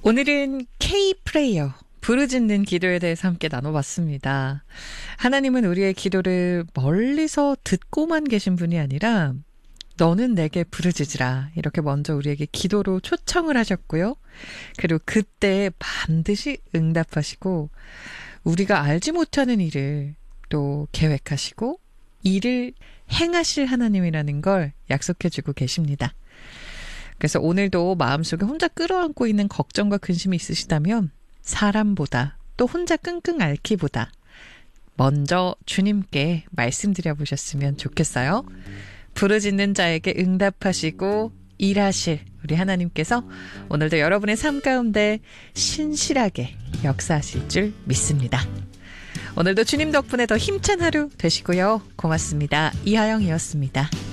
오늘은 K-프레이어, 부르짖는 기도에 대해서 함께 나눠봤습니다. 하나님은 우리의 기도를 멀리서 듣고만 계신 분이 아니라 너는 내게 부르짖으라 이렇게 먼저 우리에게 기도로 초청을 하셨고요. 그리고 그때 반드시 응답하시고 우리가 알지 못하는 일을 또 계획하시고 일을 행하실 하나님이라는 걸 약속해주고 계십니다. 그래서 오늘도 마음속에 혼자 끌어안고 있는 걱정과 근심이 있으시다면 사람보다 또 혼자 끙끙 앓기보다 먼저 주님께 말씀드려 보셨으면 좋겠어요. 부르짖는 자에게 응답하시고 일하실 우리 하나님께서 오늘도 여러분의 삶 가운데 신실하게 역사하실 줄 믿습니다. 오늘도 주님 덕분에 더 힘찬 하루 되시고요. 고맙습니다. 이하영이었습니다.